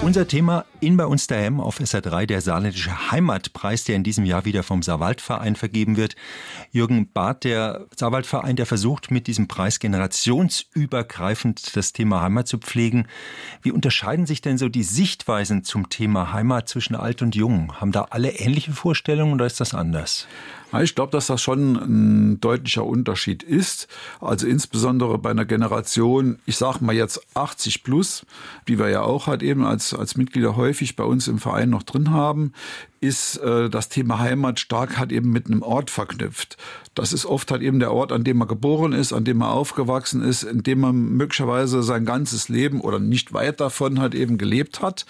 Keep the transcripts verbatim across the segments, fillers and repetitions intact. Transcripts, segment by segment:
Unser Thema in bei uns daheim auf S R drei, der Saarländische Heimatpreis, der in diesem Jahr wieder vom Saarwaldverein vergeben wird. Jürgen Barth, der Saarwaldverein, der versucht mit diesem Preis generationsübergreifend das Thema Heimat zu pflegen. Wie unterscheiden sich denn so die Sichtweisen zum Thema Heimat zwischen Alt und Jung? Haben da alle ähnliche Vorstellungen oder ist das anders? Ich glaube, dass das schon ein deutlicher Unterschied ist. Also insbesondere bei einer Generation, ich sage mal jetzt achtzig plus, die wir ja auch halt eben als, als Mitglieder häufig bei uns im Verein noch drin haben, ist äh, das Thema Heimat stark halt eben mit einem Ort verknüpft. Das ist oft halt eben der Ort, an dem man geboren ist, an dem man aufgewachsen ist, in dem man möglicherweise sein ganzes Leben oder nicht weit davon halt eben gelebt hat.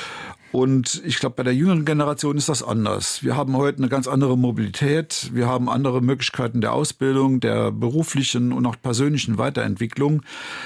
Und ich glaube, bei der jüngeren Generation ist das anders. Wir haben heute eine ganz andere Mobilität. Wir haben andere Möglichkeiten der Ausbildung, der beruflichen und auch persönlichen Weiterentwicklung.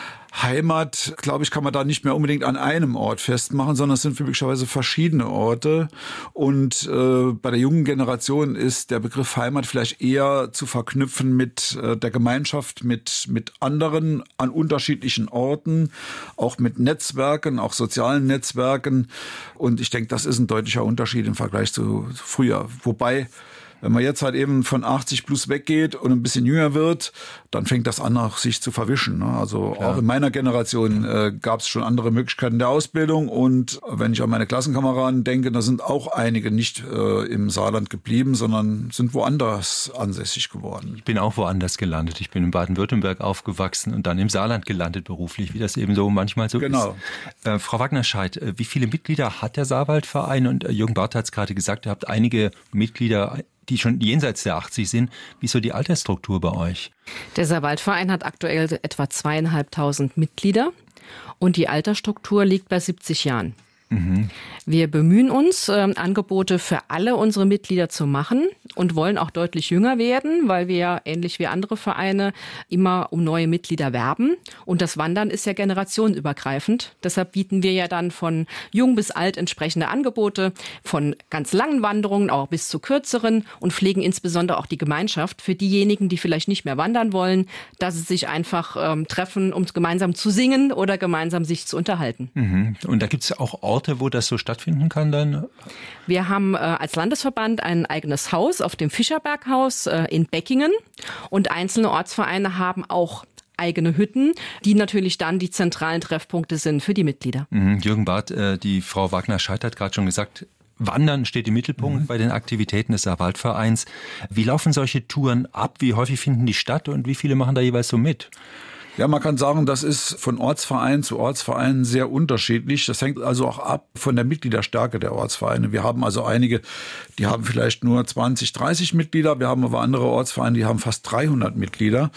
Heimat, glaube ich, kann man da nicht mehr unbedingt an einem Ort festmachen, sondern es sind möglicherweise verschiedene Orte. Und äh, bei der jungen Generation ist der Begriff Heimat vielleicht eher zu verknüpfen mit äh, der Gemeinschaft, mit, mit anderen an unterschiedlichen Orten, auch mit Netzwerken, auch sozialen Netzwerken. Und ich denke, das ist ein deutlicher Unterschied im Vergleich zu früher. Wobei, wenn man jetzt halt eben von achtzig plus weggeht und ein bisschen jünger wird, dann fängt das an, auch sich zu verwischen. Also Klar. Auch in meiner Generation äh, gab es schon andere Möglichkeiten der Ausbildung. Und wenn ich an meine Klassenkameraden denke, da sind auch einige nicht äh, im Saarland geblieben, sondern sind woanders ansässig geworden. Ich bin auch woanders gelandet. Ich bin in Baden-Württemberg aufgewachsen und dann im Saarland gelandet beruflich, wie das eben so manchmal so genau. ist. Äh, Frau Wagner-Scheidt, äh, wie viele Mitglieder hat der Saarwaldverein? Und äh, Jürgen Barth hat es gerade gesagt, ihr habt einige Mitglieder, die schon jenseits der achtzig sind. Wie ist so die Altersstruktur bei euch? Der Saarwaldverein hat aktuell etwa zweieinhalbtausend Mitglieder und die Altersstruktur liegt bei siebzig Jahren. Mhm. Wir bemühen uns, äh, Angebote für alle unsere Mitglieder zu machen und wollen auch deutlich jünger werden, weil wir ja ähnlich wie andere Vereine immer um neue Mitglieder werben. Und das Wandern ist ja generationenübergreifend. Deshalb bieten wir ja dann von jung bis alt entsprechende Angebote, von ganz langen Wanderungen auch bis zu kürzeren und pflegen insbesondere auch die Gemeinschaft für diejenigen, die vielleicht nicht mehr wandern wollen, dass sie sich einfach ähm, treffen, um gemeinsam zu singen oder gemeinsam sich zu unterhalten. Mhm. Und da gibt es auch Orte, wo das so stattfinden kann dann? Wir haben äh, als Landesverband ein eigenes Haus auf dem Fischerberghaus äh, in Beckingen und einzelne Ortsvereine haben auch eigene Hütten, die natürlich dann die zentralen Treffpunkte sind für die Mitglieder. Mhm. Jürgen Barth, äh, die Frau Wagner-Scheidt hat gerade schon gesagt, Wandern steht im Mittelpunkt mhm. bei den Aktivitäten des Saarwaldvereins. Wie laufen solche Touren ab? Wie häufig finden die statt und wie viele machen da jeweils so mit? Ja, man kann sagen, das ist von Ortsverein zu Ortsverein sehr unterschiedlich. Das hängt also auch ab von der Mitgliederstärke der Ortsvereine. Wir haben also einige, die haben vielleicht nur zwanzig, dreißig Mitglieder. Wir haben aber andere Ortsvereine, die haben fast dreihundert Mitglieder.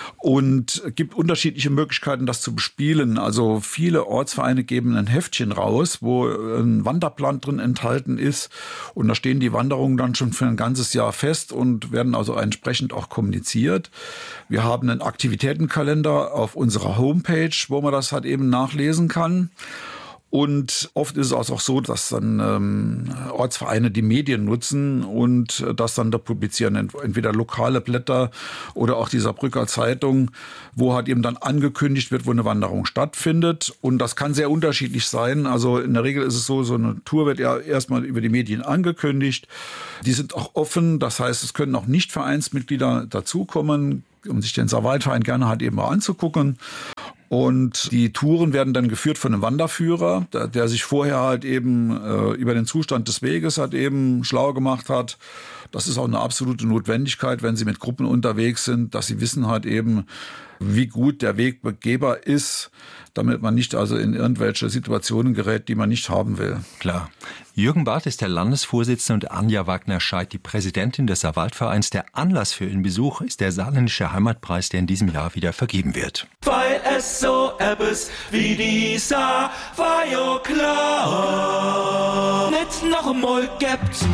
Und es gibt unterschiedliche Möglichkeiten, das zu bespielen. Also viele Ortsvereine geben ein Heftchen raus, wo ein Wanderplan drin enthalten ist. Und da stehen die Wanderungen dann schon für ein ganzes Jahr fest und werden also entsprechend auch kommuniziert. Wir haben einen Aktivitätenkalender auf unserer Homepage, wo man das halt eben nachlesen kann. Und oft ist es auch so, dass dann ähm, Ortsvereine die Medien nutzen und das dann da publizieren, entweder lokale Blätter oder auch die Saarbrücker Zeitung, wo halt eben dann angekündigt wird, wo eine Wanderung stattfindet. Und das kann sehr unterschiedlich sein. Also in der Regel ist es so, so eine Tour wird ja erstmal über die Medien angekündigt. Die sind auch offen, das heißt, es können auch Nicht-Vereinsmitglieder dazukommen, um sich den Saarwaldverein gerne halt eben mal anzugucken. Und die Touren werden dann geführt von einem Wanderführer, der, der sich vorher halt eben äh, über den Zustand des Weges halt eben schlau gemacht hat. Das ist auch eine absolute Notwendigkeit, wenn Sie mit Gruppen unterwegs sind, dass Sie wissen halt eben, wie gut der Weg begehbar ist, damit man nicht also in irgendwelche Situationen gerät, die man nicht haben will. Klar. Jürgen Barth ist der Landesvorsitzende und Anja Wagner-Scheidt die Präsidentin des Saarwaldvereins. Der Anlass für ihren Besuch ist der Saarländische Heimatpreis, der in diesem Jahr wieder vergeben wird. Weil es so etwas wie dieser war ja klar, nicht noch einmal gibt.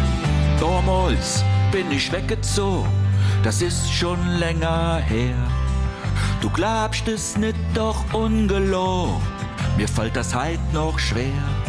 Damals bin ich weggezogen, das ist schon länger her. Du glaubst es nicht, doch ungelogen, mir fällt das halt noch schwer.